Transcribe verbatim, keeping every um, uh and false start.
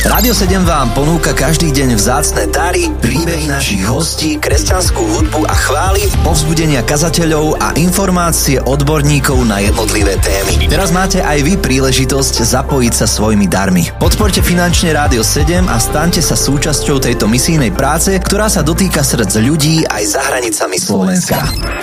Rádio sedem vám ponúka každý deň vzácne dary, príbehy našich hostí, kresťanskú hudbu a chvály, povzbudenia kazateľov a informácie odborníkov na jednotlivé témy. Teraz máte aj vy príležitosť zapojiť sa svojimi darmi. Podporte finančne Rádio sedem a staňte sa súčasťou tejto misijnej práce, ktorá sa dotýka srdc ľudí aj za hranicami Slovenska.